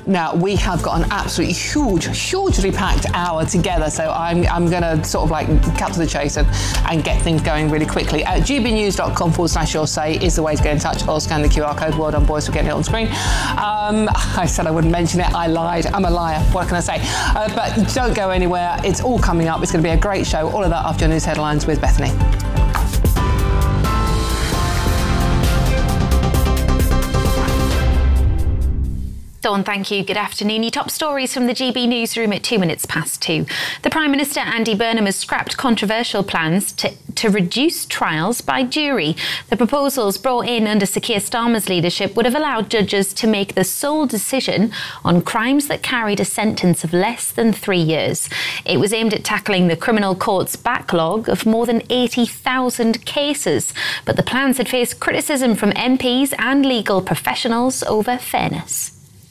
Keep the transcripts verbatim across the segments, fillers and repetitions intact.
Now, we have got an absolutely huge, hugely packed hour together, so I'm, I'm going to sort of like cut to the chase and, and get things going really quickly. Uh, gbnews.com forward slash your say is the way to get in touch, or scan the Q R code. Well done, boys, for getting it on screen. Um, I said I wouldn't mention it. I lied. I'm a liar. What can I say? Uh, but don't go anywhere. It's all coming up. It's going to be a great show. All of that after your news headlines with Bethany. Dawn, thank you. Good afternoon. Your top stories from the G B newsroom at two minutes past two. The Prime Minister, Andy Burnham, has scrapped controversial plans to, to reduce trials by jury. The proposals brought in under Sir Keir Starmer's leadership would have allowed judges to make the sole decision on crimes that carried a sentence of less than three years. It was aimed at tackling the criminal court's backlog of more than eighty thousand cases. But the plans had faced criticism from M Ps and legal professionals over fairness.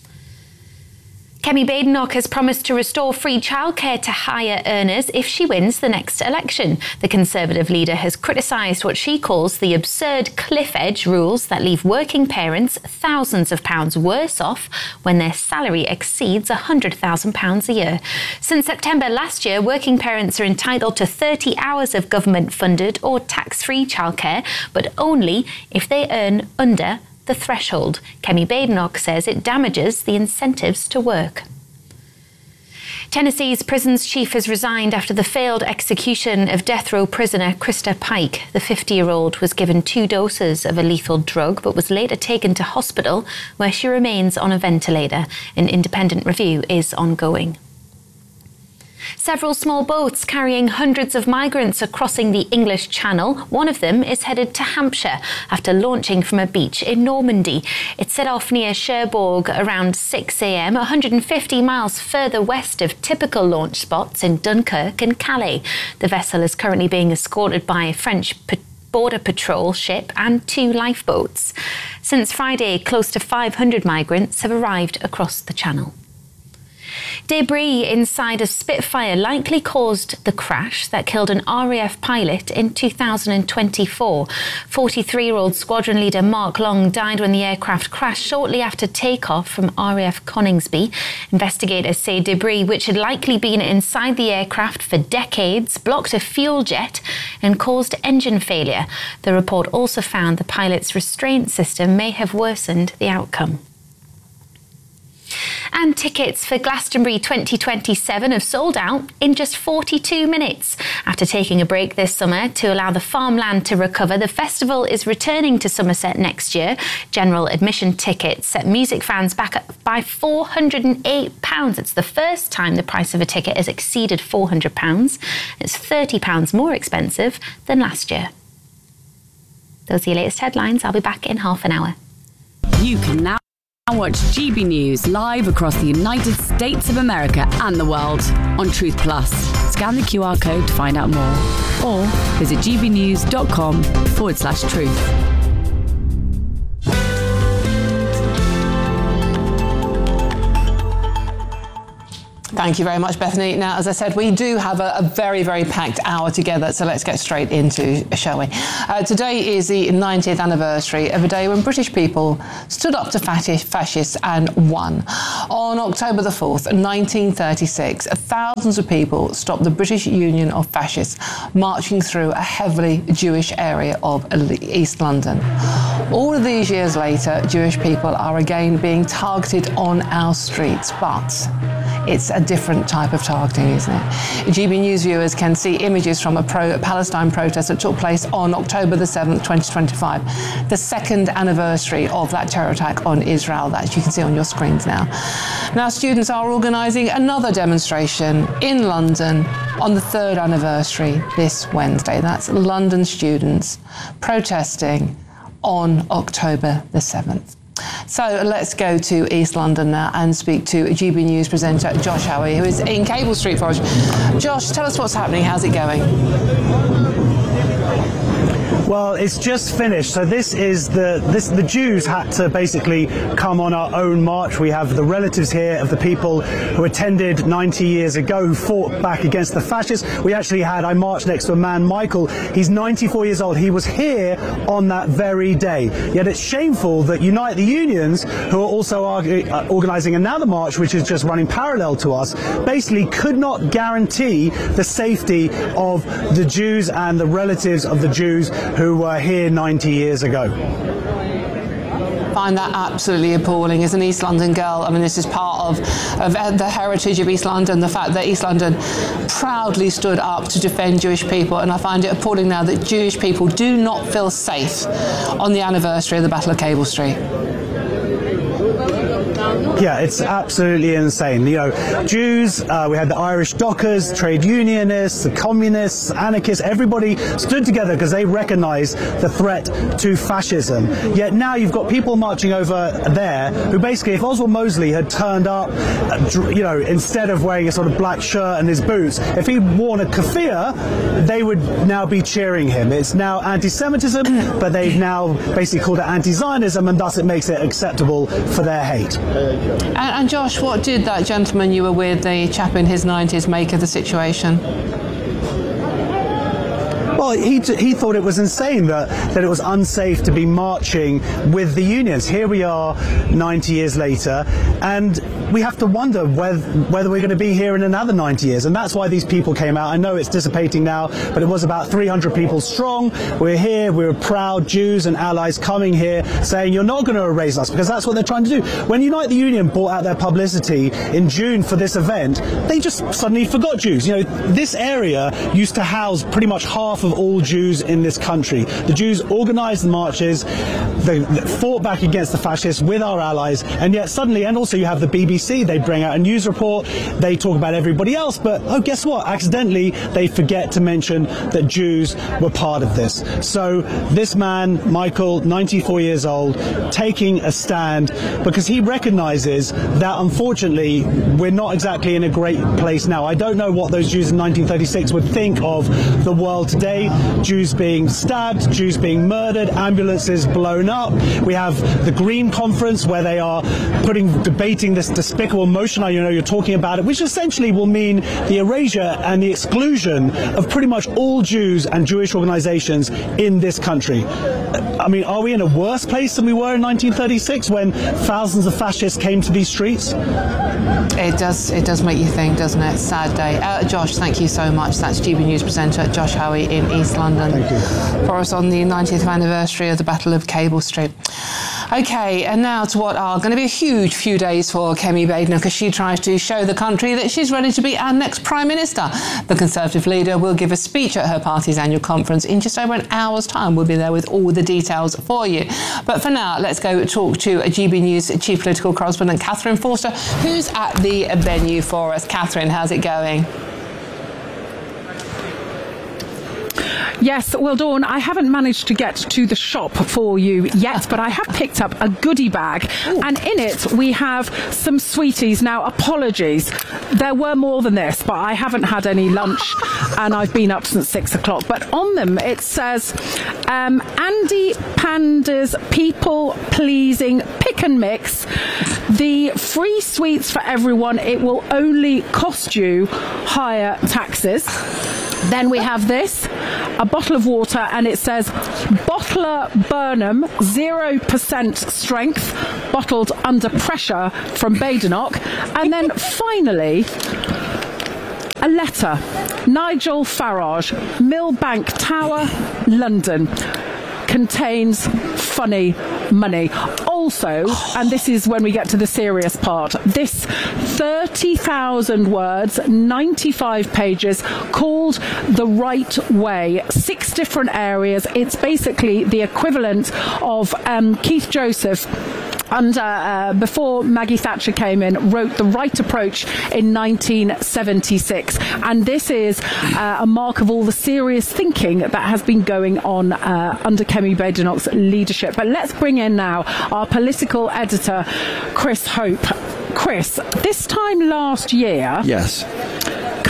Kemi Badenoch has promised to restore free childcare to higher earners if she wins the next election. The Conservative leader has criticised what she calls the absurd cliff edge rules that leave working parents thousands of pounds worse off when their salary exceeds one hundred thousand pounds a year. Since September last year, working parents are entitled to thirty hours of government-funded or tax-free childcare, but only if they earn under the threshold. Kemi Badenoch says it damages the incentives to work. Tennessee's prisons chief has resigned after the failed execution of death row prisoner Krista Pike. The fifty-year-old was given two doses of a lethal drug but was later taken to hospital where she remains on a ventilator. An independent review is ongoing. Several small boats carrying hundreds of migrants are crossing the English Channel. One of them is headed to Hampshire after launching from a beach in Normandy. It set off near Cherbourg around six a.m, one hundred fifty miles further west of typical launch spots in Dunkirk and Calais. The vessel is currently being escorted by a French Border Patrol ship and two lifeboats. Since Friday, close to five hundred migrants have arrived across the Channel. Debris inside a Spitfire likely caused the crash that killed an R A F pilot in two thousand twenty-four. forty-three-year-old squadron leader Mark Long died when the aircraft crashed shortly after takeoff from R A F Coningsby. Investigators say debris, which had likely been inside the aircraft for decades, blocked a fuel jet and caused engine failure. The report also found the pilot's restraint system may have worsened the outcome. And tickets for Glastonbury twenty twenty-seven have sold out in just forty-two minutes. After taking a break this summer to allow the farmland to recover, the festival is returning to Somerset next year. General admission tickets set music fans back up by four hundred eight pounds. It's the first time the price of a ticket has exceeded four hundred pounds. It's thirty pounds more expensive than last year. Those are your latest headlines. I'll be back in half an hour. You can now watch G B News live across the United States of America and the world on Truth Plus. Scan the Q R code to find out more, or visit gbnews.com forward slash truth. Thank you very much, Bethany. Now, as I said, we do have a, a very, very packed hour together, so let's get straight into, shall we? Uh, today is the ninetieth anniversary of a day when British people stood up to fascists and won. On October the fourth, nineteen thirty-six, thousands of people stopped the British Union of Fascists marching through a heavily Jewish area of East London. All of these years later, Jewish people are again being targeted on our streets, but it's a different type of targeting, isn't it? G B News viewers can see images from a pro-Palestine protest that took place on October the seventh, twenty twenty-five, the second anniversary of that terror attack on Israel that you can see on your screens now. Now, students are organising another demonstration in London on the third anniversary this Wednesday. That's London students protesting on October the seventh. So let's go to East London now and speak to G B News presenter Josh Howie, who is in Cable Street for us. Josh, tell us what's happening. How's it going? Well, it's just finished. So this is the this the Jews had to basically come on our own march. We have the relatives here of the people who attended ninety years ago, who fought back against the fascists. We actually had, I marched next to a man, Michael. He's ninety-four years old. He was here on that very day. Yet it's shameful that Unite the Unions, who are also argue, uh, organising another march, which is just running parallel to us, basically could not guarantee the safety of the Jews and the relatives of the Jews who were here ninety years ago. I find that absolutely appalling. As an East London girl, I mean, this is part of, of the heritage of East London, the fact that East London proudly stood up to defend Jewish people, and I find it appalling now that Jewish people do not feel safe on the anniversary of the Battle of Cable Street. Yeah, it's absolutely insane. You know, Jews, uh, we had the Irish dockers, trade unionists, the communists, anarchists, everybody stood together because they recognised the threat to fascism. Yet now you've got people marching over there who basically, if Oswald Mosley had turned up, uh, you know, instead of wearing a sort of black shirt and his boots, if he'd worn a keffiyeh, they would now be cheering him. It's now anti-Semitism, but they've now basically called it anti-Zionism, and thus it makes it acceptable for their hate. And, and Josh, what did that gentleman you were with, the chap in his nineties, make of the situation? Well, he, he thought it was insane that, that it was unsafe to be marching with the unions. Here we are ninety years later, and we have to wonder whether, whether we're going to be here in another ninety years. And that's why these people came out. I know it's dissipating now, but it was about three hundred people strong. We're here, we're proud Jews and allies coming here saying, you're not going to erase us, because that's what they're trying to do. When Unite the Union brought out their publicity in June for this event, they just suddenly forgot Jews. You know, this area used to house pretty much half of all Jews in this country. The Jews organised the marches, they, they fought back against the fascists with our allies, and yet suddenly, and also you have the B B C, they bring out a news report, they talk about everybody else, but oh, guess what? Accidentally, they forget to mention that Jews were part of this. So this man, Michael, ninety-four years old, taking a stand because he recognises that unfortunately we're not exactly in a great place now. I don't know what those Jews in nineteen thirty-six would think of the world today. Jews being stabbed, Jews being murdered, ambulances blown up. We have the Green Conference where they are putting, debating this despicable motion, I know you're talking about it, which essentially will mean the erasure and the exclusion of pretty much all Jews and Jewish organisations in this country. I mean, are we in a worse place than we were in nineteen thirty-six when thousands of fascists came to these streets? It does, it does make you think, doesn't it? Sad day. Uh, Josh, thank you so much. That's G B News presenter Josh Howie in East London. Thank you. For us on the ninetieth anniversary of the Battle of Cable Street. OK, and now to what are going to be a huge few days for Kemi Badenoch as she tries to show the country that she's ready to be our next Prime Minister. The Conservative leader will give a speech at her party's annual conference in just over an hour's time. We'll be there with all the details for you. But for now, let's go talk to a G B News chief political correspondent, Catherine Forster, who's at the venue for us. Catherine, how's it going? Yes, well, Dawn, I haven't managed to get to the shop for you yet, but I have picked up a goodie bag. Ooh. And in it we have some sweeties. Now, apologies, there were more than this, but I haven't had any lunch and I've been up since six o'clock. But on them it says, um, Andy Panda's People Pleasing Pick and Mix. The free sweets for everyone. It will only cost you higher taxes. Then we have this, a bottle of water, and it says Bottler Burnham, zero percent strength, bottled under pressure from Badenoch. And then finally, a letter, Nigel Farage, Millbank Tower, London. Contains funny money. Also, and this is when we get to the serious part, this thirty thousand words, ninety-five pages, called The Right Way. Six different areas. It's basically the equivalent of um, Keith Joseph, and uh, uh, before Maggie Thatcher came in, wrote The Right Approach in nineteen seventy-six. And this is uh, a mark of all the serious thinking that has been going on uh, under Kemi Badenoch's leadership. But let's bring in now our political editor, Chris Hope. Chris, this time last year, yes,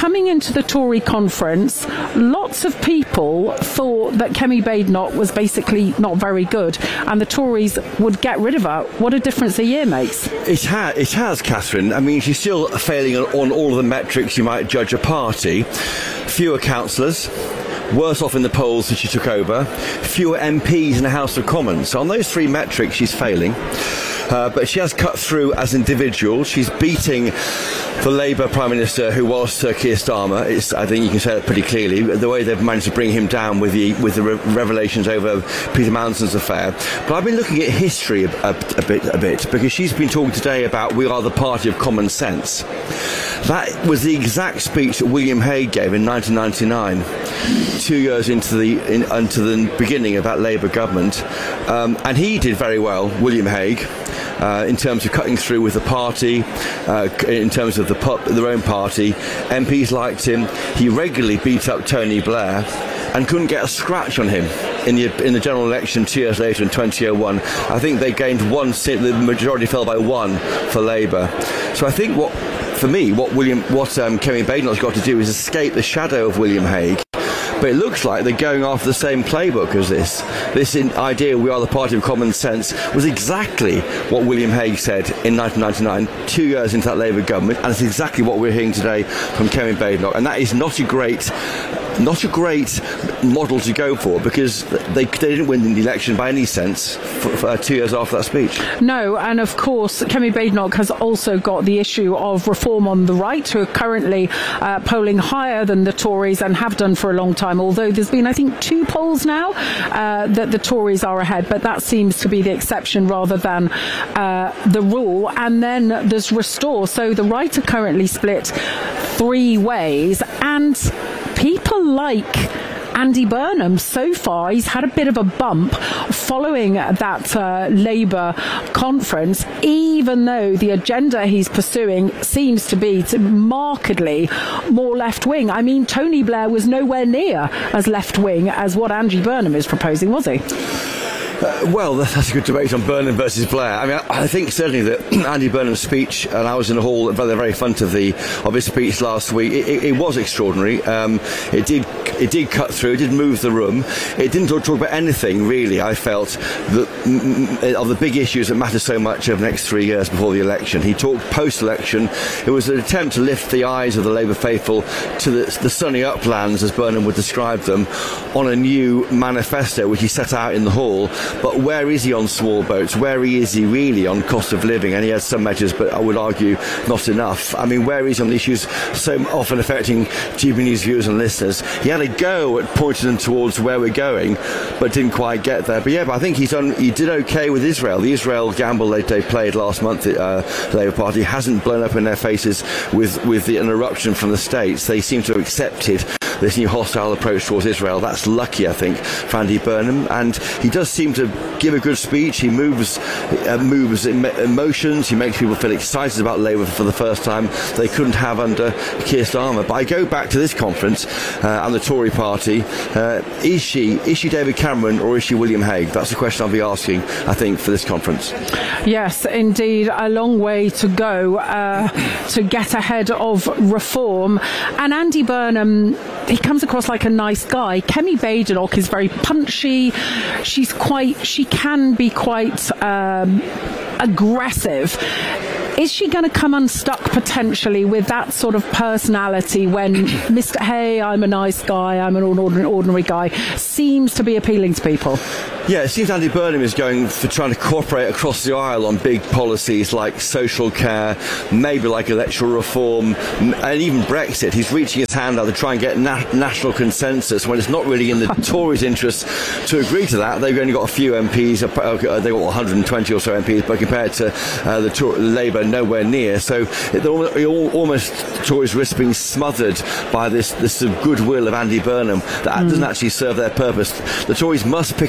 coming into the Tory conference, lots of people thought that Kemi Badenoch was basically not very good and the Tories would get rid of her. What a difference a year makes. It, ha- it has, Catherine. I mean, she's still failing on, on all of the metrics you might judge a party. Fewer councillors, worse off in the polls since she took over, fewer M Ps in the House of Commons. So on those three metrics, she's failing. Uh, but she has cut through as an individual. She's beating the Labour Prime Minister, who was Sir Keir Starmer. It's, I think you can say that pretty clearly. The way they've managed to bring him down with the with the re- revelations over Peter Manson's affair. But I've been looking at history a, a, a bit, a bit, because she's been talking today about we are the party of common sense. That was the exact speech that William Hague gave in nineteen ninety-nine, two years into the in, into the beginning of that Labour government, um, and he did very well, William Hague. Uh, in terms of cutting through with the party, uh, in terms of the pu- their own party. M Ps liked him. He regularly beat up Tony Blair and couldn't get a scratch on him in the in the general election two years later in twenty oh one. I think they gained one seat. The majority fell by one for Labour. So I think what, for me, what William, what um, Kemi Badenoch's got to do is escape the shadow of William Hague. But it looks like they're going after the same playbook as this. This in idea, we are the party of common sense, was exactly what William Hague said in nineteen ninety-nine, two years into that Labour government, and it's exactly what we're hearing today from Kemi Badenoch. And that is not a great, not a great model to go for, because they, they didn't win the election by any sense for, for, uh, two years after that speech. No, and of course, Kemi Badenoch has also got the issue of Reform on the Right, who are currently uh, polling higher than the Tories and have done for a long time. Although there's been, I think, two polls now uh, that the Tories are ahead, but that seems to be the exception rather than uh, the rule. And then there's Restore. So the right are currently split three ways, and people like Andy Burnham, so far, he's had a bit of a bump following that uh, Labour conference, even though the agenda he's pursuing seems to be to markedly more left-wing. I mean, Tony Blair was nowhere near as left-wing as what Andy Burnham is proposing, was he? Uh, well, that's a good debate on Burnham versus Blair. I mean, I, I think certainly that Andy Burnham's speech, and I was in the hall at the very front of the of his speech last week, it, it, it was extraordinary. Um, it did it did cut through, it did move the room. It didn't talk, talk about anything, really, I felt, that, mm, of the big issues that matter so much over the next three years before the election. He talked post-election. It was an attempt to lift the eyes of the Labour faithful to the, the sunny uplands, as Burnham would describe them, on a new manifesto which he set out in the hall. But where is he on small boats? Where is he really on cost of living? And he has some measures, but I would argue not enough. I mean, where is he on the issues so often affecting G B News viewers and listeners? He had a go at pointing them towards where we're going, but didn't quite get there. But yeah, but I think he's done, he did okay with Israel. The Israel gamble they, they played last month, uh, the Labour Party, hasn't blown up in their faces with, with the, an eruption from the States. They seem to have accepted this new hostile approach towards Israel. That's lucky, I think, for Andy Burnham. And he does seem to give a good speech. He moves uh, moves emotions. He makes people feel excited about Labour for the first time they couldn't have under Keir Starmer. But I go back to this conference uh, and the Tory party. Uh, is she is she David Cameron or is she William Hague? That's the question I'll be asking, I think, for this conference. Yes, indeed. A long way to go uh, to get ahead of Reform. And Andy Burnham, he comes across like a nice guy. Kemi Badenoch is very punchy. She's quite, she can be quite um, aggressive. Is she going to come unstuck potentially with that sort of personality when Mister Hey, I'm a nice guy, I'm an ordinary, ordinary guy, seems to be appealing to people? Yeah, it seems Andy Burnham is going for trying to cooperate across the aisle on big policies like social care, maybe like electoral reform, and even Brexit. He's reaching his hand out to try and get na- national consensus when it's not really in the Tories' interest to agree to that. They've only got a few M Ps, they've got one hundred twenty or so M Ps, but compared to uh, the Tor- Labour, nowhere near. So it, all, almost Tories risk being smothered by this, this sort of goodwill of Andy Burnham that mm. doesn't actually serve their purpose. The Tories must pick a fight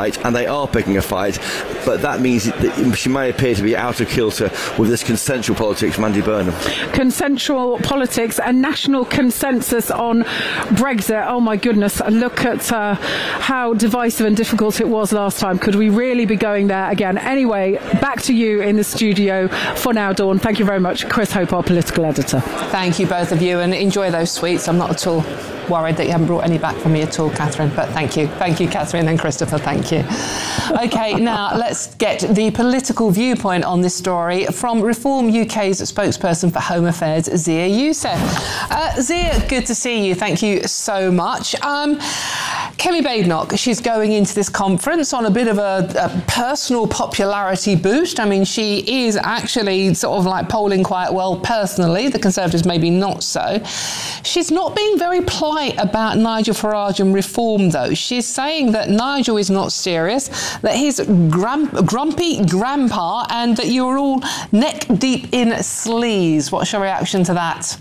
fight, and they are picking a fight, but that means that she may appear to be out of kilter with this consensual politics from Andy Burnham. Consensual politics and national consensus on Brexit. Oh my goodness, look at uh, how divisive and difficult it was last time. Could we really be going there again? Anyway, back to you in the studio for now, Dawn. Thank you very much. Chris Hope, our political editor. Thank you, both of you, and enjoy those sweets. I'm not at all worried that you haven't brought any back for me at all, Catherine, but thank you. Thank you, Catherine, and Christopher, thank you. OK, now let's get the political viewpoint on this story from Reform U K's spokesperson for Home Affairs, Zia Youssef. Uh, Zia, good to see you. Thank you so much. Um, Kemi Badenoch, she's going into this conference on a bit of a, a personal popularity boost. I mean, she is actually sort of like polling quite well personally. The Conservatives maybe not so. She's not being very polite about Nigel Farage and reform, though. She's saying that Nigel is not serious, that he's grum- grumpy grandpa, and that you're all neck deep in sleaze. What's your reaction to that?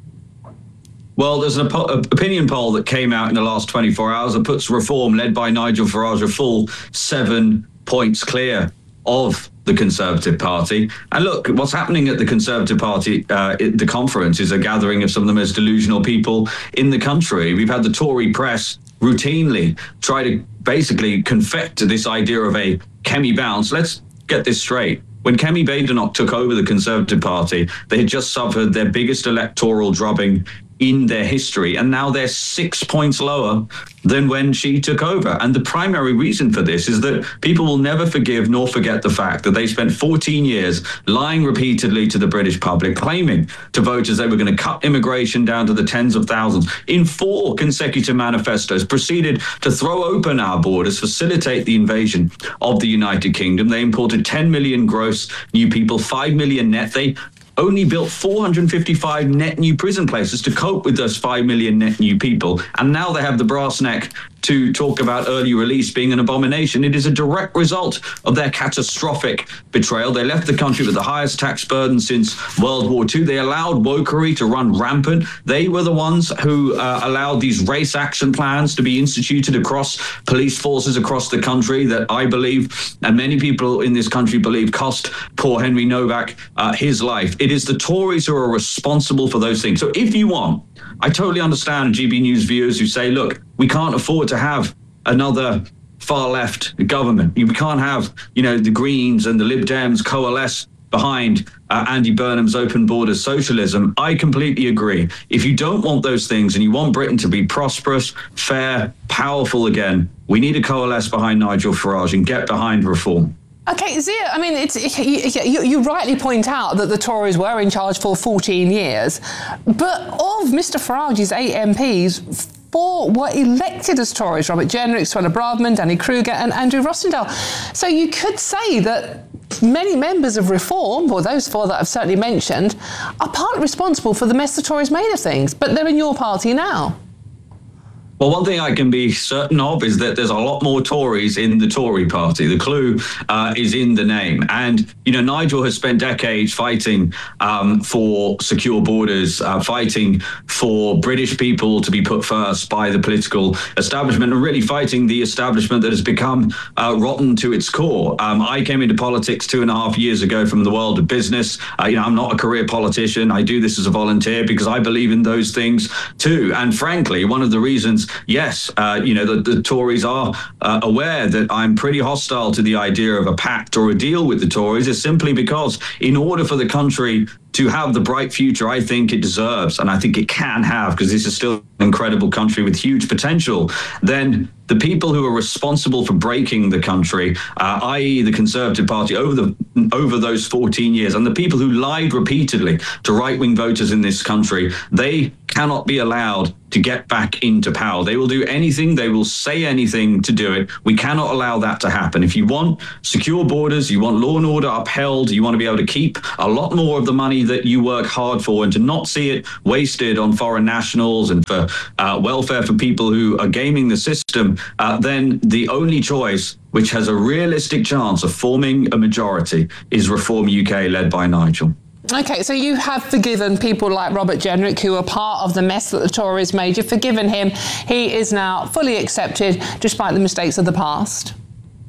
Well, there's an op- opinion poll that came out in the last twenty-four hours that puts Reform, led by Nigel Farage, a full seven points clear of the Conservative Party. And look, what's happening at the Conservative Party, uh, at the conference, is a gathering of some of the most delusional people in the country. We've had the Tory press routinely try to basically confect to this idea of a Kemi bounce. Let's get this straight. When Kemi Badenoch took over the Conservative Party, they had just suffered their biggest electoral drubbing in their history, and now they're six points lower than when she took over. And the primary reason for this is that people will never forgive nor forget the fact that they spent fourteen years lying repeatedly to the British public, claiming to voters they were going to cut immigration down to the tens of thousands, in four consecutive manifestos, proceeded to throw open our borders, facilitate the invasion of the United Kingdom. They imported ten million gross new people, five million net. They only built four hundred fifty-five net new prison places to cope with those five million net new people. And now they have the brass neck to talk about early release being an abomination. It is a direct result of their catastrophic betrayal. They left the country with the highest tax burden since World War Two. They allowed wokery to run rampant. They were the ones who uh, allowed these race action plans to be instituted across police forces across the country that I believe, and many people in this country believe, cost poor Henry Novak uh, his life. It is the Tories who are responsible for those things. So if you want, I totally understand G B News viewers who say, look, we can't afford to have another far left government. We can't have, you know, the Greens and the Lib Dems coalesce behind uh, Andy Burnham's open borders socialism. I completely agree. If you don't want those things and you want Britain to be prosperous, fair, powerful again, we need to coalesce behind Nigel Farage and get behind reform. OK, Zia, I mean, it's, you, you rightly point out that the Tories were in charge for fourteen years, but of Mister Farage's eight M Ps, four were elected as Tories: Robert Jenrick, Suella Braverman, Danny Kruger and Andrew Rossendale. So you could say that many members of Reform, or those four that I've certainly mentioned, are partly responsible for the mess the Tories made of things, but they're in your party now. Well, one thing I can be certain of is that there's a lot more Tories in the Tory party. The clue uh, is in the name. And, you know, Nigel has spent decades fighting um, for secure borders, uh, fighting for British people to be put first by the political establishment, and really fighting the establishment that has become uh, rotten to its core. Um, I came into politics two and a half years ago from the world of business. Uh, you know, I'm not a career politician. I do this as a volunteer because I believe in those things too. And frankly, one of the reasons, yes, uh, you know, the, the Tories are uh, aware that I'm pretty hostile to the idea of a pact or a deal with the Tories is simply because in order for the country to have the bright future I think it deserves, and I think it can have, because this is still an incredible country with huge potential, then the people who are responsible for breaking the country, uh, that is the Conservative Party, over the over those fourteen years, and the people who lied repeatedly to right-wing voters in this country, they cannot be allowed to get back into power. They will do anything, they will say anything to do it. We cannot allow that to happen. If you want secure borders, you want law and order upheld, you want to be able to keep a lot more of the money that you work hard for and to not see it wasted on foreign nationals and for uh, welfare for people who are gaming the system, uh, then the only choice which has a realistic chance of forming a majority is Reform U K, led by Nigel. OK, so you have forgiven people like Robert Jenrick, who are part of the mess that the Tories made. You've forgiven him. He is now fully accepted, despite the mistakes of the past.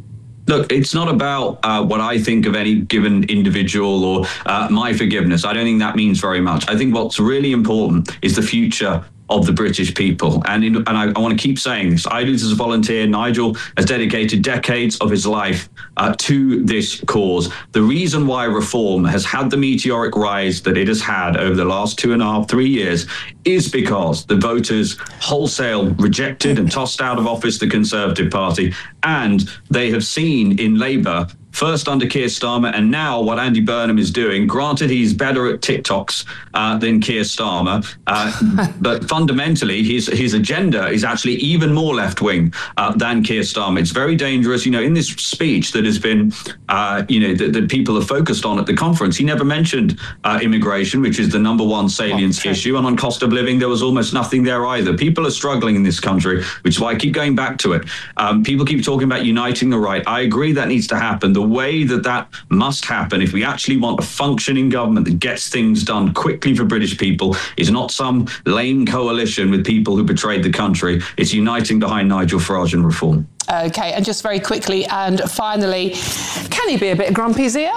Look, it's not about uh, what I think of any given individual or uh, my forgiveness. I don't think that means very much. I think what's really important is the future of the British people. And, in, and I, I want to keep saying this. I do this as a volunteer. Nigel has dedicated decades of his life uh, to this cause. The reason why reform has had the meteoric rise that it has had over the last two and a half, three years is because the voters wholesale rejected and tossed out of office the Conservative Party. And they have seen in Labour, first under Keir Starmer, and now what Andy Burnham is doing. Granted, he's better at TikToks uh, than Keir Starmer, uh, but fundamentally, his his agenda is actually even more left-wing uh, than Keir Starmer. It's very dangerous. You know, in this speech that has been, uh, you know, that, that people have focused on at the conference, he never mentioned uh, immigration, which is the number one salience oh, issue, and on cost of living, there was almost nothing there either. People are struggling in this country, which is why I keep going back to it. Um, people keep talking about uniting the right. I agree that needs to happen. The way that that must happen, if we actually want a functioning government that gets things done quickly for British people, is not some lame coalition with people who betrayed the country. It's uniting behind Nigel Farage and reform. Okay, and just very quickly and finally, can he be a bit grumpy, Zia?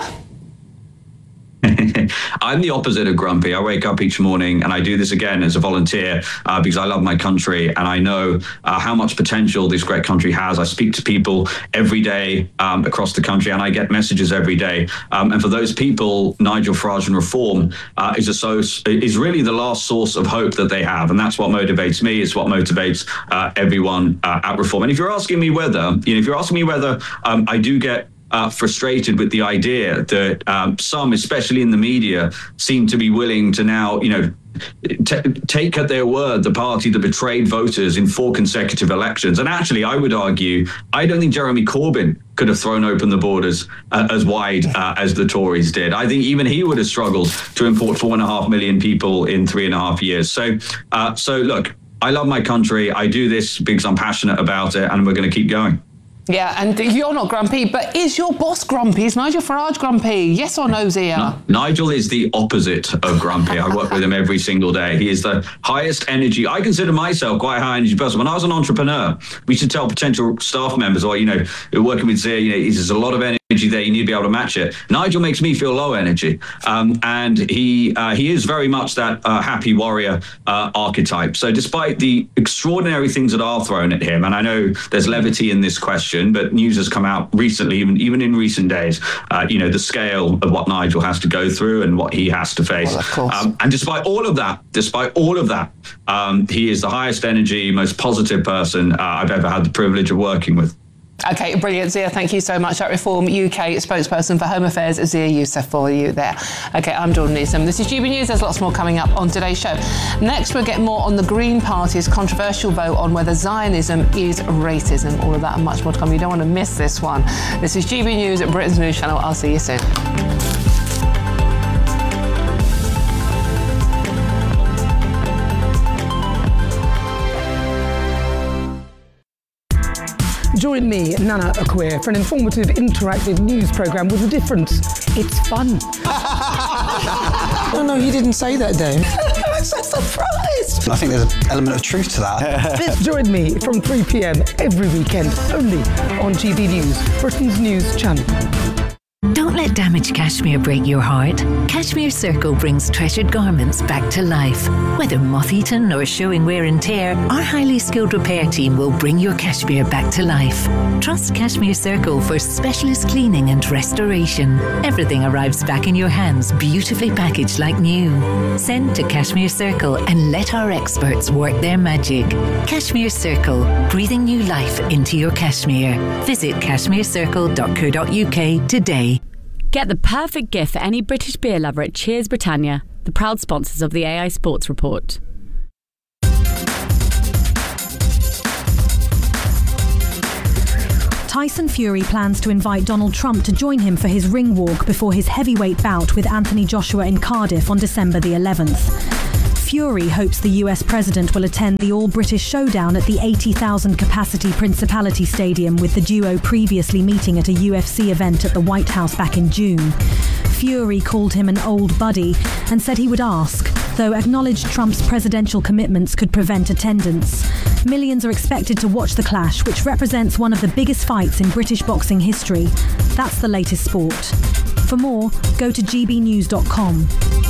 I'm the opposite of grumpy. I wake up each morning and I do this again as a volunteer uh, because I love my country and I know uh, how much potential this great country has. I speak to people every day um, across the country and I get messages every day. Um, and for those people, Nigel Farage and reform uh, is, a so, is really the last source of hope that they have. And that's what motivates me. It's what motivates uh, everyone uh, at reform. And if you're asking me whether, you know, if you're asking me whether um, I do get Uh, frustrated with the idea that um, some, especially in the media, seem to be willing to now, you know, t- take at their word the party that betrayed voters in four consecutive elections. And actually, I would argue, I don't think Jeremy Corbyn could have thrown open the borders uh, as wide uh, as the Tories did. I think even he would have struggled to import four and a half million people in three and a half years. So, uh, so look, I love my country. I do this because I'm passionate about it, and we're going to keep going. Yeah, and you're not grumpy, but is your boss grumpy? Is Nigel Farage grumpy? Yes or no, Zia? No, Nigel is the opposite of grumpy. I work with him every single day. He is the highest energy. I consider myself quite a high energy person. When I was an entrepreneur, we used to tell potential staff members, or, you know, working with Zia, you know, there's a lot of energy there. You need to be able to match it. Nigel makes me feel low energy. Um, and he uh, he is very much that uh, happy warrior uh, archetype. So despite the extraordinary things that are thrown at him, and I know there's levity in this question, but news has come out recently, even even in recent days, uh, you know, the scale of what Nigel has to go through and what he has to face. Well, of course. Um, and despite all of that, despite all of that, um, he is the highest energy, most positive person uh, I've ever had the privilege of working with. Okay, brilliant, Zia. Thank you so much. That Reform U K spokesperson for Home Affairs, Zia Youssef, for you there. Okay, I'm Jordan Newsom. This is G B News. There's lots more coming up on today's show. Next, we'll get more on the Green Party's controversial vote on whether Zionism is racism. All of that and much more to come. You don't want to miss this one. This is G B News at Britain's News Channel. I'll see you soon. Join me, Nana Akwe, for an informative, interactive news programme with a difference. It's fun. No, no, he didn't say that, Dave. I'm so surprised. I think there's an element of truth to that. Join me from three p.m. every weekend, only on G B News, Britain's news channel. Don't let damaged cashmere break your heart. Cashmere Circle brings treasured garments back to life. Whether moth-eaten or showing wear and tear, our highly skilled repair team will bring your cashmere back to life. Trust Cashmere Circle for specialist cleaning and restoration. Everything arrives back in your hands, beautifully packaged like new. Send to Cashmere Circle and let our experts work their magic. Cashmere Circle, breathing new life into your cashmere. Visit cashmere circle dot co dot uk today. Get the perfect gift for any British beer lover at Cheers Britannia, the proud sponsors of the A I Sports Report. Tyson Fury plans to invite Donald Trump to join him for his ring walk before his heavyweight bout with Anthony Joshua in Cardiff on December the eleventh. Fury hopes the U S president will attend the all-British showdown at the eighty thousand capacity Principality Stadium, with the duo previously meeting at a U F C event at the White House back in June. Fury called him an old buddy and said he would ask, though acknowledged Trump's presidential commitments could prevent attendance. Millions are expected to watch the clash, which represents one of the biggest fights in British boxing history. That's the latest sport. For more, go to g b news dot com.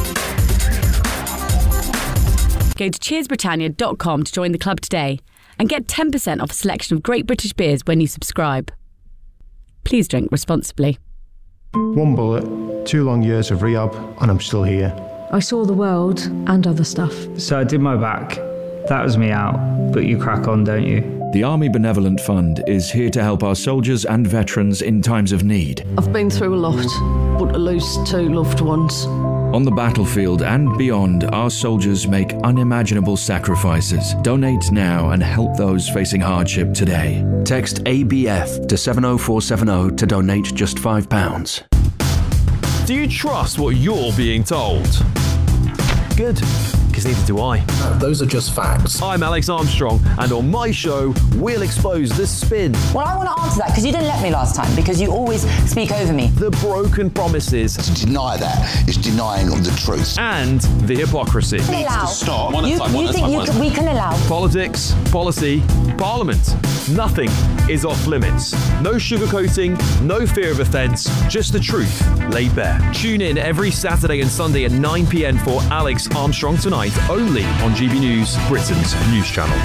Go to cheers britannia dot com to join the club today and get ten percent off a selection of great British beers when you subscribe. Please drink responsibly. One bullet, two long years of rehab, and I'm still here. I saw the world and other stuff. So I did my back. That was me out, but you crack on, don't you? The Army Benevolent Fund is here to help our soldiers and veterans in times of need. I've been through a lot, but to lose two loved ones. On the battlefield and beyond, our soldiers make unimaginable sacrifices. Donate now and help those facing hardship today. Text A B F to seven oh four seven oh to donate just five pounds. Do you trust what you're being told? Good, because neither do I. No, those are just facts. I'm Alex Armstrong, and on my show, we'll expose the spin. Well, I want to answer that, because you didn't let me last time, because you always speak over me. The broken promises. To deny that is denying the truth. And the hypocrisy. Allow. Needs to stop. You, you time, think you can, we can allow? Politics, policy, parliament. Nothing is off limits. No sugarcoating, no fear of offence, just the truth laid bare. Tune in every Saturday and Sunday at nine p.m. for Alex Armstrong Tonight, only on G B News, Britain's news channel.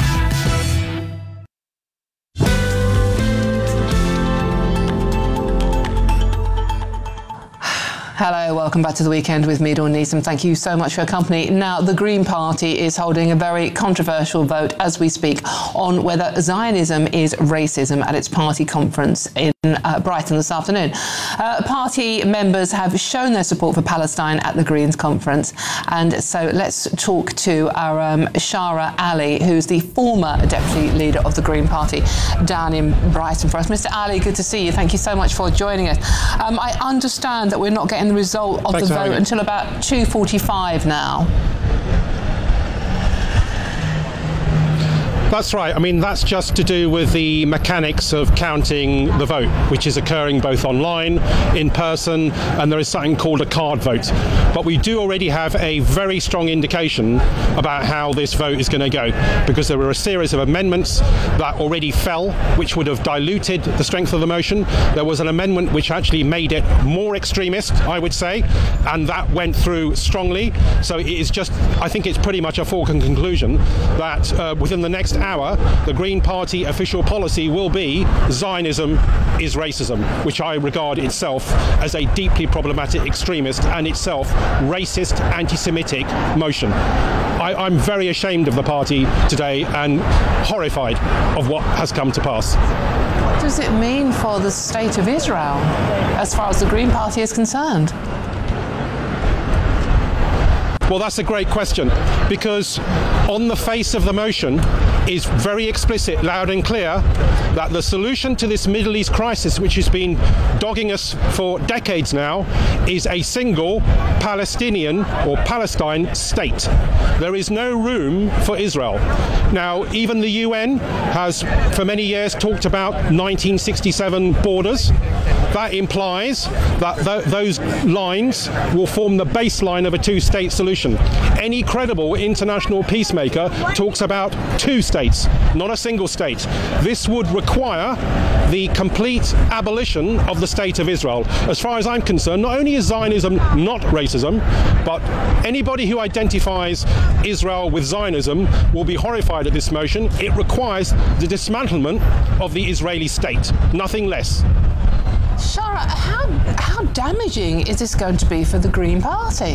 Hello, welcome back to The Weekend with me, Dawn Neeson. Thank you so much for your company. Now, the Green Party is holding a very controversial vote as we speak on whether Zionism is racism at its party conference in uh, Brighton this afternoon. Uh, party members have shown their support for Palestine at the Greens conference. And so let's talk to our um, Shara Ali, who's the former deputy leader of the Green Party down in Brighton for us. Mister Ali, good to see you. Thank you so much for joining us. Um, I understand that we're not getting the result of Thanks the vote until about two forty-five now. That's right. I mean, that's just to do with the mechanics of counting the vote, which is occurring both online, in person, and there is something called a card vote. But we do already have a very strong indication about how this vote is going to go, because there were a series of amendments that already fell, which would have diluted the strength of the motion. There was an amendment which actually made it more extremist, I would say, and that went through strongly. So it is just, I think it's pretty much a foregone conclusion that uh, within the next hour, the Green Party official policy will be Zionism is racism, which I regard itself as a deeply problematic extremist and itself racist, anti-Semitic motion. I, I'm very ashamed of the party today and horrified of what has come to pass. What does it mean for the state of Israel as far as the Green Party is concerned? Well, that's a great question, because on the face of the motion is very explicit, loud and clear, that the solution to this Middle East crisis, which has been dogging us for decades now, is a single Palestinian or Palestine state. There is no room for Israel. Now, even the U N has for many years talked about nineteen sixty-seven borders. That implies that th- those lines will form the baseline of a two-state solution. Any credible international peacemaker talks about two states, not a single state. This would require the complete abolition of the state of Israel. As far as I'm concerned, not only is Zionism not racism, but anybody who identifies Israel with Zionism will be horrified at this motion. It requires the dismantlement of the Israeli state, nothing less. Shara, how, how damaging is this going to be for the Green Party?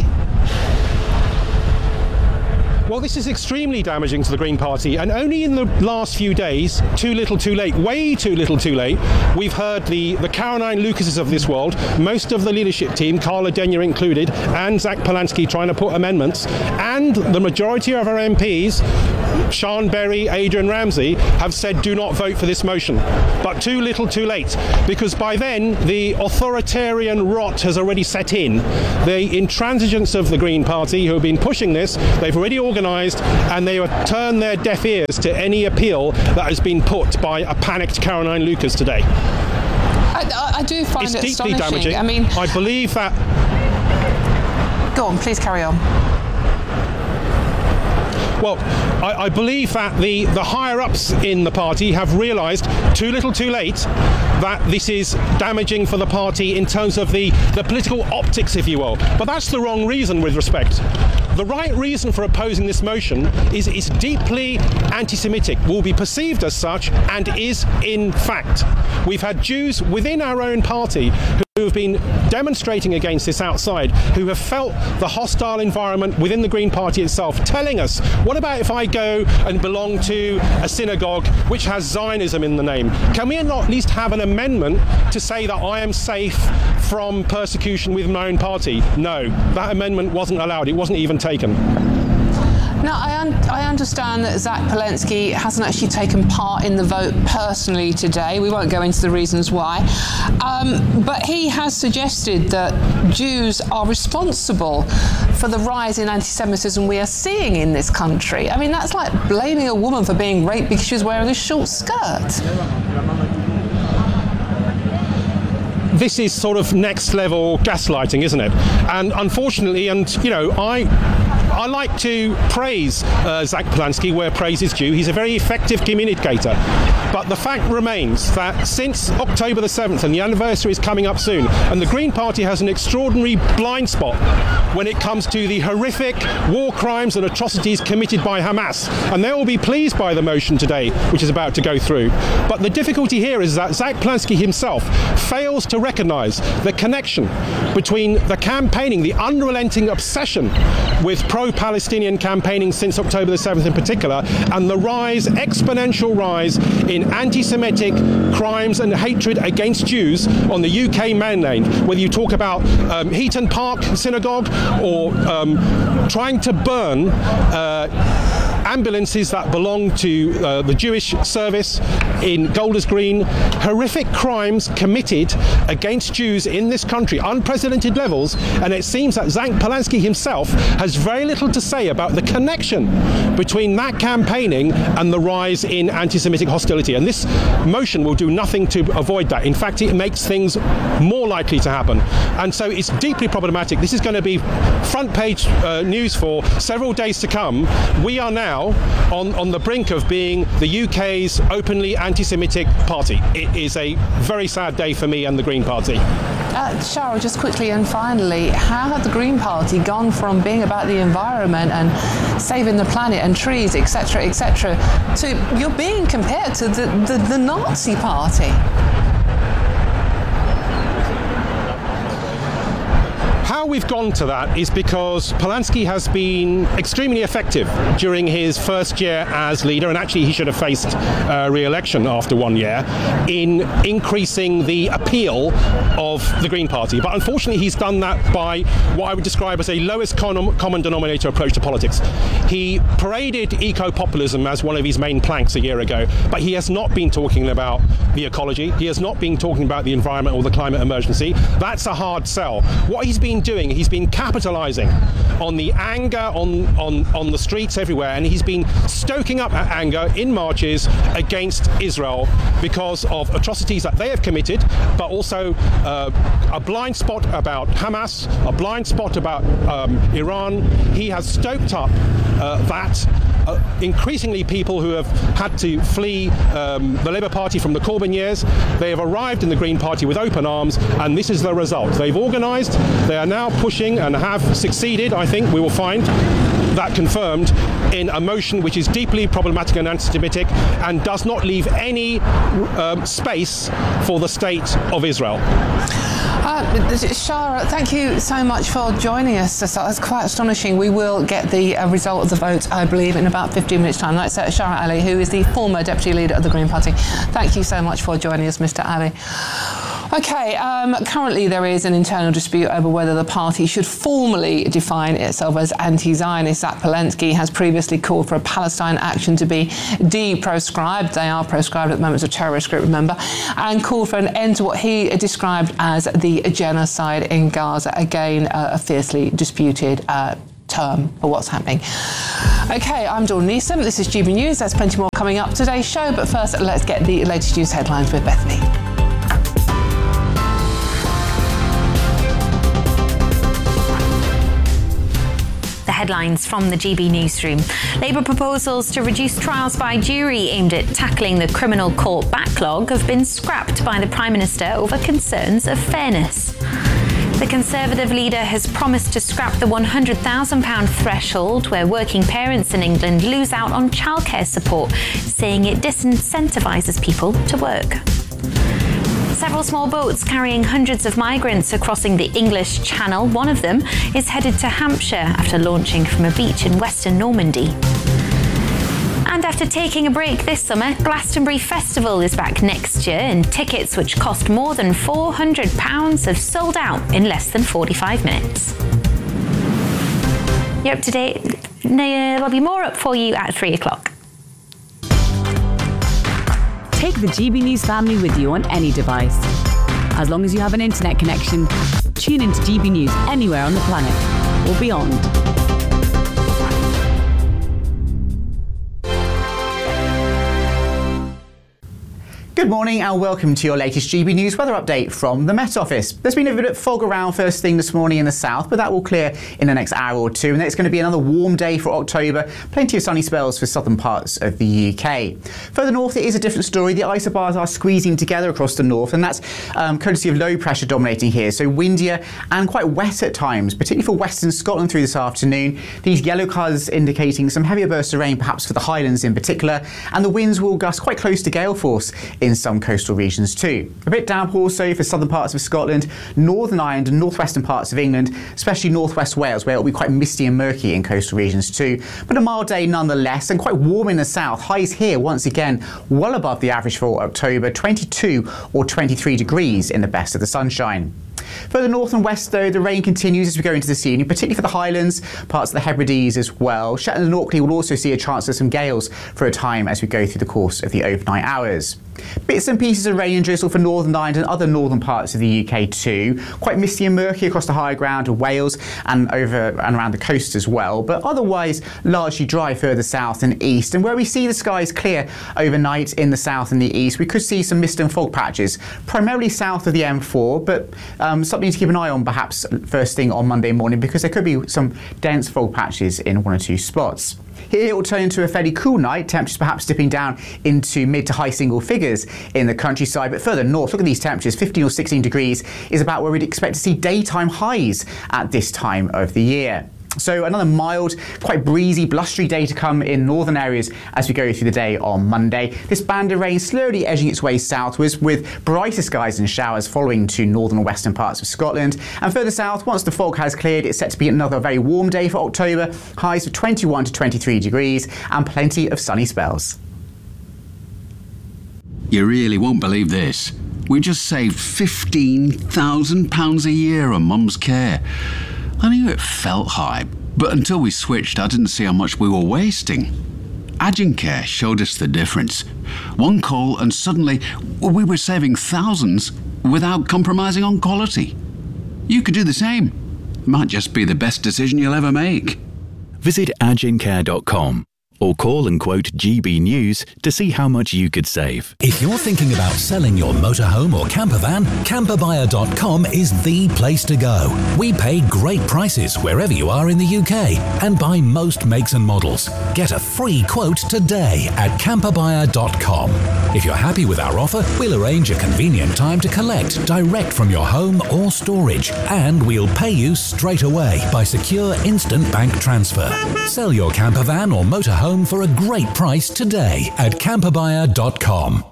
Well, this is extremely damaging to the Green Party, and only in the last few days, too little too late, way too little too late, we've heard the, the Caroline Lucases of this world, most of the leadership team, Carla Denyer included, and Zach Polanski trying to put amendments, and the majority of our M Ps, Sean Berry, Adrian Ramsey, have said do not vote for this motion. But too little too late, because by then the authoritarian rot has already set in. The intransigence of the Green Party, who have been pushing this, they've already organised, and they have turned their deaf ears to any appeal that has been put by a panicked Caroline Lucas today. I, I do find it's it deeply astonishing. damaging. I mean, I believe that. Go on, please carry on. Well, I, I believe that the, the higher-ups in the party have realised, too little too late, that this is damaging for the party in terms of the, the political optics, if you will. But that's the wrong reason, with respect. The right reason for opposing this motion is it's deeply anti-Semitic, will be perceived as such, and is in fact. We've had Jews within our own party who have been demonstrating against this outside, who have felt the hostile environment within the Green Party itself, telling us, what about if I go and belong to a synagogue which has Zionism in the name? Can we not at least have an amendment to say that I am safe from persecution with my own party? No, that amendment wasn't allowed. It wasn't even taken. Now, I, un I understand that Zach Palensky hasn't actually taken part in the vote personally today. We won't go into the reasons why. Um, but he has suggested that Jews are responsible for the rise in anti-Semitism we are seeing in this country. I mean, that's like blaming a woman for being raped because she's wearing a short skirt. This is sort of next level gaslighting, isn't it? And unfortunately, and you know, I I like to praise uh, Zach Palensky where praise is due. He's a very effective communicator. But the fact remains that since October the seventh, and the anniversary is coming up soon, and the Green Party has an extraordinary blind spot when it comes to the horrific war crimes and atrocities committed by Hamas. And they will be pleased by the motion today, which is about to go through. But the difficulty here is that Zach Palensky himself fails to recognise the connection between the campaigning, the unrelenting obsession with pro-Palestinian campaigning since October the seventh in particular, and the rise, exponential rise, in anti-Semitic crimes and hatred against Jews on the U K mainland. Whether you talk about um, Heaton Park Synagogue or um, trying to burn uh, ambulances that belong to uh, the Jewish service in Golders Green, horrific crimes committed against Jews in this country, unprecedented levels, and it seems that Zach Palensky himself has very little to say about the connection between that campaigning and the rise in anti-Semitic hostility. And this motion will do nothing to avoid that. In fact, it makes things more likely to happen. And so it's deeply problematic. This is going to be front page uh, news for several days to come. We are now on, on the brink of being the U K's openly anti-Semitic party. It is a very sad day for me and the Green Party. Uh, Cheryl, just quickly and finally, how have the Green Party gone from being about the environment and saving the planet and trees, et cetera, et cetera, to you're being compared to the, the, the Nazi Party? How we've gone to that is because Palensky has been extremely effective during his first year as leader, and actually he should have faced uh, re-election after one year, in increasing the appeal of the Green Party. But unfortunately he's done that by what I would describe as a lowest con common denominator approach to politics. He paraded eco-populism as one of his main planks a year ago, but he has not been talking about the ecology, he has not been talking about the environment or the climate emergency. That's a hard sell. What he's been doing, he's been capitalizing on the anger on, on, on the streets everywhere, and he's been stoking up that anger in marches against Israel because of atrocities that they have committed, but also uh, a blind spot about Hamas, a blind spot about um, Iran. He has stoked up uh, that. Uh, increasingly people who have had to flee um, the Labour Party from the Corbyn years, they have arrived in the Green Party with open arms, and this is the result. They've organised, they are now pushing and have succeeded, I think we will find that confirmed, in a motion which is deeply problematic and anti-Semitic and does not leave any um, space for the state of Israel. Uh, Shara, thank you so much for joining us. That's quite astonishing. We will get the uh, result of the vote, I believe, in about fifteen minutes' time. That's uh, Shara Ali, who is the former Deputy Leader of the Green Party. Thank you so much for joining us, Mister Ali. OK, um, currently there is an internal dispute over whether the party should formally define itself as anti-Zionist. Zach Palensky has previously called for a Palestine action to be de-proscribed. They are proscribed at the moment as a terrorist group, remember, and called for an end to what he described as the genocide in Gaza. Again, uh, a fiercely disputed uh, term for what's happening. OK, I'm Dawn Neeson. This is G B News. There's plenty more coming up today's show, but first let's get the latest news headlines with Bethany. The headlines from the G B newsroom. Labour proposals to reduce trials by jury aimed at tackling the criminal court backlog have been scrapped by the Prime Minister over concerns of fairness. The Conservative leader has promised to scrap the one hundred thousand pounds threshold where working parents in England lose out on childcare support, saying it disincentivises people to work. Several small boats carrying hundreds of migrants are crossing the English Channel. One of them is headed to Hampshire after launching from a beach in western Normandy. And after taking a break this summer, Glastonbury Festival is back next year, and tickets which cost more than four hundred pounds have sold out in less than forty-five minutes. You're up to date. There'll be more up for you at three o'clock. Take the G B News family with you on any device. As long as you have an internet connection, tune into G B News anywhere on the planet or beyond. Good morning and welcome to your latest G B News weather update from the Met Office. There's been a bit of fog around first thing this morning in the south, but that will clear in the next hour or two, and then it's going to be another warm day for October. Plenty of sunny spells for southern parts of the U K. Further north, it is a different story. The isobars are squeezing together across the north, and that's um, courtesy of low pressure dominating here, so windier and quite wet at times, particularly for western Scotland through this afternoon. These yellow colours indicating some heavier bursts of rain, perhaps for the Highlands in particular, and the winds will gust quite close to gale force in some coastal regions too. A bit damp also for southern parts of Scotland, Northern Ireland and northwestern parts of England, especially northwest Wales, where it will be quite misty and murky in coastal regions too. But a mild day nonetheless, and quite warm in the south. Highs here once again well above the average for October, twenty-two or twenty-three degrees in the best of the sunshine. Further north and west, though, the rain continues as we go into this evening, particularly for the Highlands, parts of the Hebrides as well. Shetland and Orkney will also see a chance of some gales for a time as we go through the course of the overnight hours. Bits and pieces of rain and drizzle for Northern Ireland and other northern parts of the U K too. Quite misty and murky across the higher ground of Wales and over and around the coast as well, but otherwise largely dry further south and east. And where we see the skies clear overnight in the south and the east, we could see some mist and fog patches, primarily south of the M four, but um, something to keep an eye on perhaps first thing on Monday morning, because there could be some dense fog patches in one or two spots. Here it will turn into a fairly cool night, temperatures perhaps dipping down into mid to high single figures in the countryside, but further north, look at these temperatures, fifteen or sixteen degrees is about where we'd expect to see daytime highs at this time of the year. So another mild, quite breezy, blustery day to come in northern areas as we go through the day on Monday. This band of rain slowly edging its way southwards, with brighter skies and showers following to northern and western parts of Scotland. And further south, once the fog has cleared, it's set to be another very warm day for October, highs of twenty-one to twenty-three degrees and plenty of sunny spells. You really won't believe this. We just saved fifteen thousand pounds a year on Mum's care. I knew it felt high, but until we switched, I didn't see how much we were wasting. Agencare showed us the difference. One call and suddenly we were saving thousands without compromising on quality. You could do the same. Might just be the best decision you'll ever make. Visit agencare dot com or call and quote G B News to see how much you could save. If you're thinking about selling your motorhome or camper van, camper buyer dot com is the place to go. We pay great prices wherever you are in the U K and buy most makes and models. Get a free quote today at camper buyer dot com. If you're happy with our offer, we'll arrange a convenient time to collect direct from your home or storage, and we'll pay you straight away by secure instant bank transfer. Sell your camper van or motorhome for a great price today at camper buyer dot com.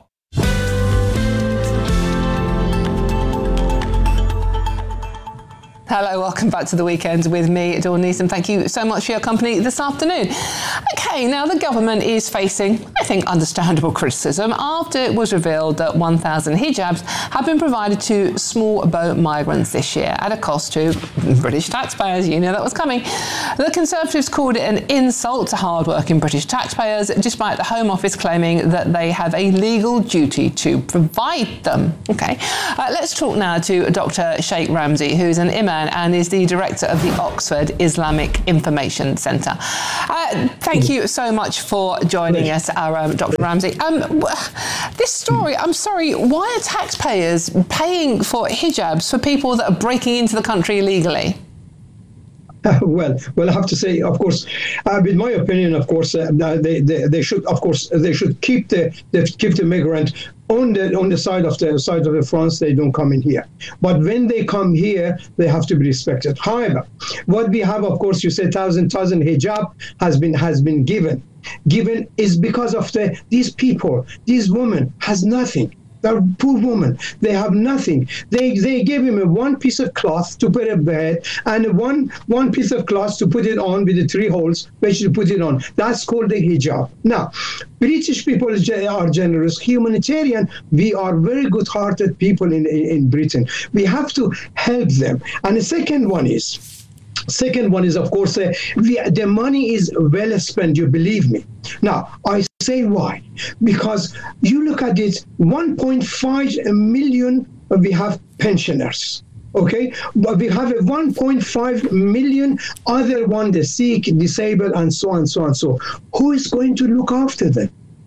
Hello, welcome back to the weekend with me, Dawn Neeson. Thank you so much for your company this afternoon. Okay, now the government is facing, I think, understandable criticism after it was revealed that one thousand hijabs have been provided to small boat migrants this year at a cost to British taxpayers. You know that was coming. The Conservatives called it an insult to hard-working British taxpayers, despite the Home Office claiming that they have a legal duty to provide them. Okay, uh, let's talk now to Doctor Sheikh Ramzi, who's an imam and is the director of the Oxford Islamic Information Centre. Uh, thank you so much for joining us, our um, Doctor Ramzi. Um, this story, I'm sorry, why are taxpayers paying for hijabs for people that are breaking into the country illegally? well, well, I have to say, of course, uh, in my opinion, of course, uh, they, they they should, of course, they should keep the they keep the migrant on the on the side of the side of the France. They don't come in here, but when they come here, they have to be respected. However, what we have, of course, you said thousand thousand hijab has been has been given, given is because of the these people, these women has nothing. They're poor women. They have nothing. They they gave him a one piece of cloth to put a bed and one one piece of cloth to put it on with the three holes which to put it on. That's called the hijab. Now, British people are generous, humanitarian. We are very good-hearted people in, in, in Britain. We have to help them. And the second one is, Second one is, of course, uh, we, the money is well spent, you believe me. Now, I say why? Because you look at it, one point five million we have pensioners. Okay, but we have a one point five million other one, the sick, disabled, and so on, so on, so. Who is going to look after them?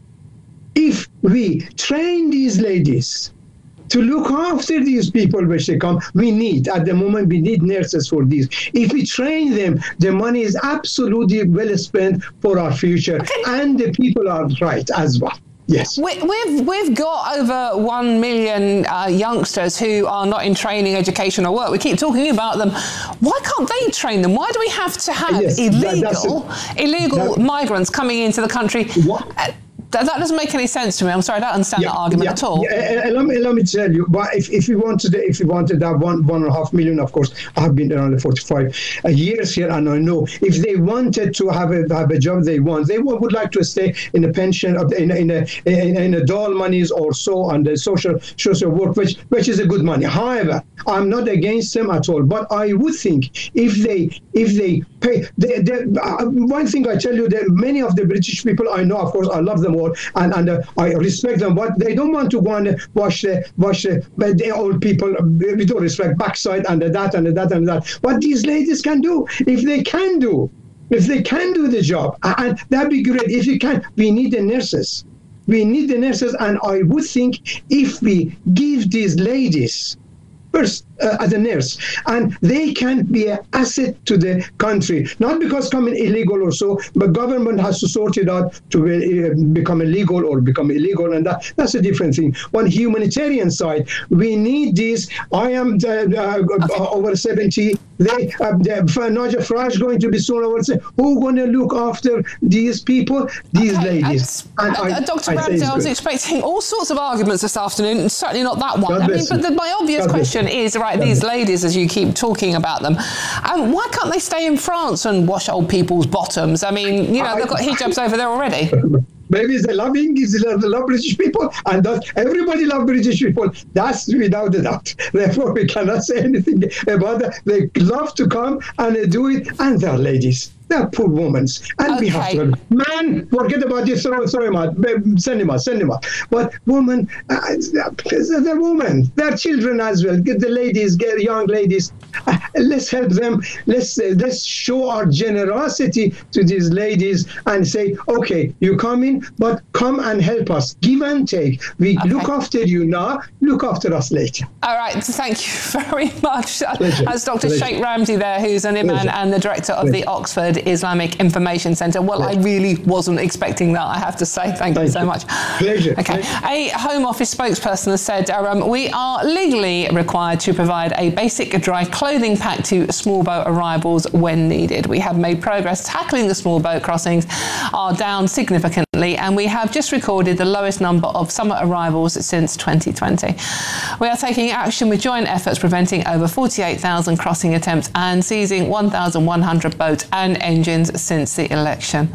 If we train these ladies to look after these people which they come, we need, at the moment, we need nurses for these. If we train them, the money is absolutely well spent for our future, okay. And the people are right as well. Yes. We, we've, we've got over one million uh, youngsters who are not in training, education or work. We keep talking about them. Why can't they train them? Why do we have to have yes, illegal, that, illegal that, migrants coming into the country? What? Uh, That doesn't make any sense to me. I'm sorry, I don't understand yeah, that argument yeah, at all. Yeah, uh, let, me, let me tell you, but if, if you wanted if you wanted that one one and a half million, of course, I have been around forty-five years here, and I know if they wanted to have a have a job they want, they would like to stay in a pension, in a, in a in a, in a dole monies or so, and the social social work, which which is a good money. However, I'm not against them at all, but I would think if they if they pay, they, they, uh, one thing I tell you that many of the British people I know, of course, I love them all. And, and uh, I respect them, but they don't want to go and wash the wash the but the old people. We don't respect backside and the that and the that and that. What these ladies can do, if they can do, if they can do the job, and that'd be great. If you can, we need the nurses. We need the nurses, and I would think if we give these ladies first uh, as a nurse, and they can be an asset to the country, not because coming illegal or so, but government has to sort it out to be, uh, become illegal or become illegal, and that that's a different thing. On humanitarian side, we need this. I am uh, uh, okay. over seventy. They, uh, Nigel Farage going to be soon over. Who's going to look after these people, these okay, ladies? And, and uh, I, Doctor Ramsey, I was good. expecting all sorts of arguments this afternoon, and certainly not that one. God I mean, but the, my obvious God question is, right, God these God ladies, as you keep talking about them, um, why can't they stay in France and wash old people's bottoms? I mean, you know, I, they've got hijabs over there already. Maybe they love English, they love, they love British people, and that everybody love British people. That's without a doubt. Therefore, we cannot say anything about that. They love to come and they do it, and they're ladies. They're poor women, and okay. we have to. Man, forget about this. Sorry, sorry, man. Send him out, send him out. But women, uh, they're women. They're children as well. Get the ladies, get young ladies. Uh, let's help them. Let's uh, let's show our generosity to these ladies and say, okay, you come in, but come and help us. Give and take. We okay. look after you now. Look after us later. All right. Thank you very much. Pleasure. That's Doctor Pleasure. Sheikh Ramsey there, who's an imam and the director of Pleasure. the Oxford Islamic Information Centre. Well, I really wasn't expecting that, I have to say. Thank, Thank you so you. much. Pleasure. Okay. Pleasure. A Home Office spokesperson has said um, we are legally required to provide a basic dry clothing pack to small boat arrivals when needed. We have made progress tackling the small boat crossings are down significantly, and we have just recorded the lowest number of summer arrivals since twenty twenty. We are taking action with joint efforts preventing over forty-eight thousand crossing attempts and seizing one thousand one hundred boats and engines since the election.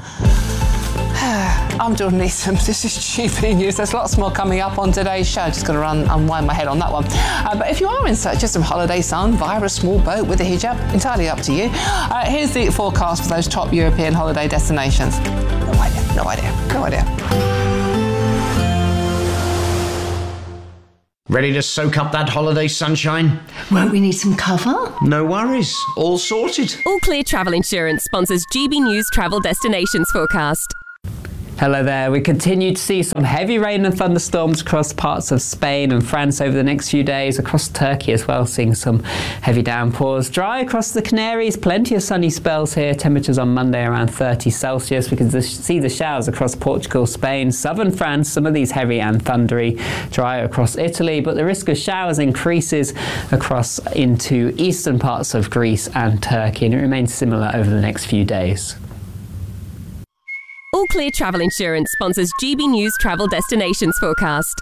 I'm Jordan Neeson. This is G B News. There's lots more coming up on today's show. Just going to run unwind my head on that one. Uh, but if you are in search of some holiday sun via a small boat with a hijab, entirely up to you. Uh, here's the forecast for those top European holiday destinations. No idea. No idea. No idea. Ready to soak up that holiday sunshine? Won't we need some cover? No worries. All sorted. All Clear Travel Insurance sponsors G B News Travel Destinations Forecast. Hello there. We continue to see some heavy rain and thunderstorms across parts of Spain and France over the next few days, across Turkey as well, seeing some heavy downpours. Dry across the Canaries, plenty of sunny spells here. Temperatures on Monday around thirty Celsius. We can see the showers across Portugal, Spain, southern France, some of these heavy and thundery. Dry across Italy, but the risk of showers increases across into eastern parts of Greece and Turkey, and it remains similar over the next few days. All Clear Travel Insurance sponsors G B News Travel Destinations Forecast.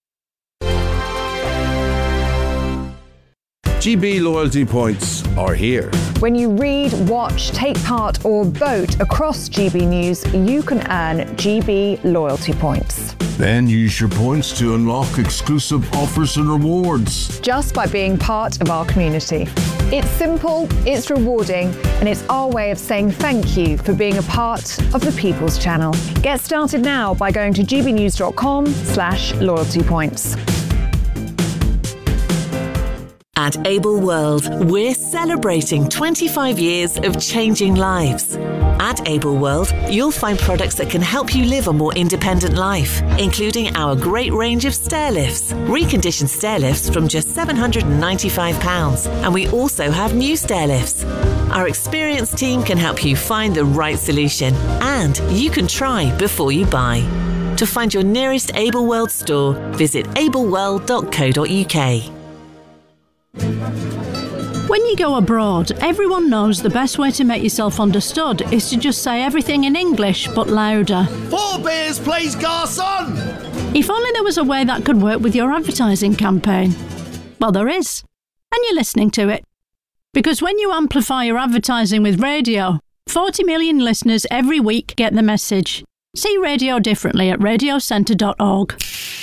G B loyalty points are here. When you read, watch, take part or vote across G B News, you can earn G B loyalty points. Then use your points to unlock exclusive offers and rewards. Just by being part of our community. It's simple, it's rewarding, and it's our way of saying thank you for being a part of the People's Channel. Get started now by going to gbnews.com slash loyalty points. At Able World, we're celebrating twenty-five years of changing lives. At Able World, you'll find products that can help you live a more independent life, including our great range of stair lifts, reconditioned stair lifts from just seven hundred ninety-five pounds, and we also have new stair lifts. Our experienced team can help you find the right solution, and you can try before you buy. To find your nearest Able World store, visit able world dot co dot u k. When you go abroad, everyone knows the best way to make yourself understood is to just say everything in English, but louder. Four beers, please, garçon! If only there was a way that could work with your advertising campaign. Well, there is. And you're listening to it. Because when you amplify your advertising with radio, forty million listeners every week get the message. See radio differently at radio centre dot org.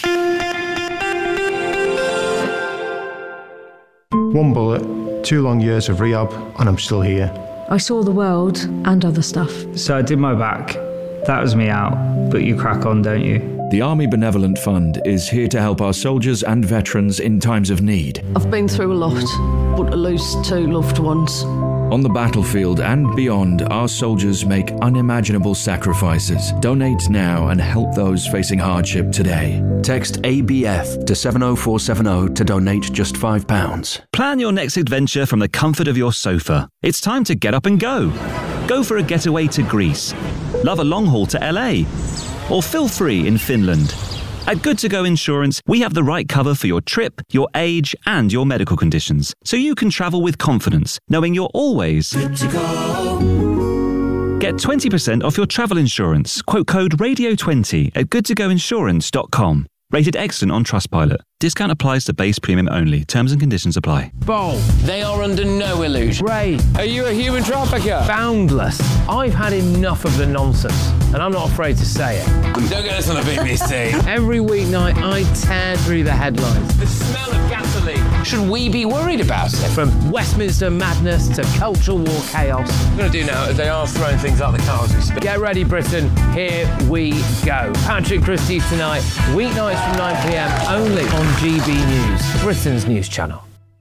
One bullet, two long years of rehab, and I'm still here. I saw the world and other stuff. So I did my back. That was me out, but you crack on, don't you? The Army Benevolent Fund is here to help our soldiers and veterans in times of need. I've been through a lot, but to lose two loved ones. On the battlefield and beyond, our soldiers make unimaginable sacrifices. Donate now and help those facing hardship today. Text A B F to seven oh four seven oh to donate just five pounds. Plan your next adventure from the comfort of your sofa. It's time to get up and go. Go for a getaway to Greece. Love a long haul to L A. Or feel free in Finland. At Good To Go Insurance, we have the right cover for your trip, your age, and your medical conditions, so you can travel with confidence, knowing you're always good to go. Get twenty percent off your travel insurance. Quote code radio twenty at good to go insurance dot com. Rated excellent on Trustpilot. Discount applies to base premium only. Terms and conditions apply. Bo, they are under no illusion. Ray, are you a human trafficker? Boundless. I've had enough of the nonsense, and I'm not afraid to say it. Don't get this on the B B C. Every weeknight, I tear through the headlines. The smell of gasoline. Should we be worried about it? From Westminster madness to cultural war chaos. What I'm going to do now is they are throwing things out the car as we speak. Get ready, Britain. Here we go. Patrick Christie's tonight, weeknights from nine p m, only on G B News, Britain's news channel.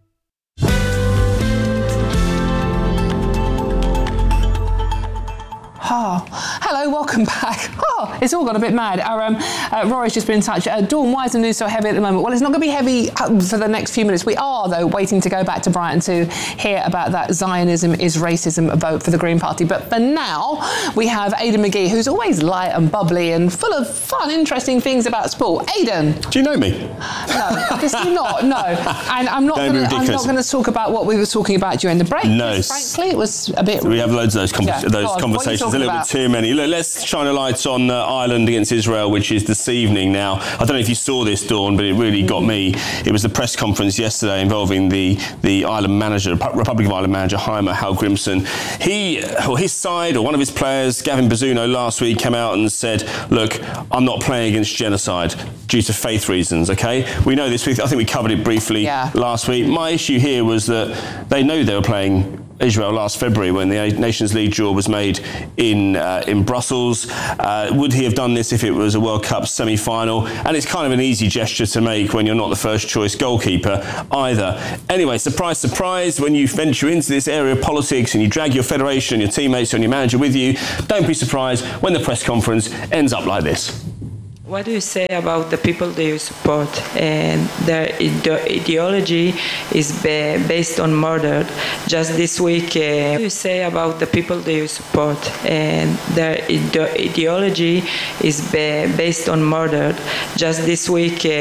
Oh, hello, welcome back. Oh, it's all gone a bit mad. Our, um, uh, Rory's just been in touch. Uh, Dawn, why is the news so heavy at the moment? Well, it's not going to be heavy uh, for the next few minutes. We are, though, waiting to go back to Brighton to hear about that Zionism is racism vote for the Green Party. But for now, we have Aidan McGee, who's always light and bubbly and full of fun, interesting things about sport. Aidan. Do you know me? No, obviously not, no. And I'm not going to talk about what we were talking about during the break. No. Frankly, it was a bit... We have loads of those, com- yeah, those on, conversations. A little about? bit too many. Look, let's shine a light on uh, Ireland against Israel, which is this evening now. I don't know if you saw this, Dawn, but it really mm. got me. It was the press conference yesterday involving the, the Ireland manager, Republic of Ireland manager, Jaime Hallgrimsson. He, or his side, or one of his players, Gavin Bazzuno, last week came out and said, look, I'm not playing against genocide due to faith reasons, OK? We know this. I think we covered it briefly yeah. last week. My issue here was that they know they were playing Israel last February when the Nations League draw was made in uh, in Brussels. Uh, would he have done this if it was a World Cup semi-final? And it's kind of an easy gesture to make when you're not the first choice goalkeeper either. Anyway, surprise, surprise, when you venture into this area of politics and you drag your federation, your teammates and your manager with you, don't be surprised when the press conference ends up like this. What do you say about the people that you support and their ide- ideology is ba- based on murder? Just this week, uh, what do you say about the people that you support and their ide- ideology is ba- based on murder? Just this week. Uh,